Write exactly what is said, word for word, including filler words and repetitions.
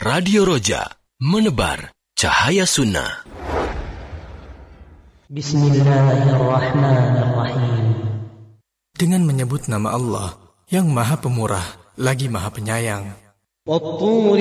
Radio Roja, menebar cahaya sunnah. Bismillahirrahmanirrahim. Dengan menyebut nama Allah yang Maha Pemurah lagi Maha Penyayang. Wat-Tur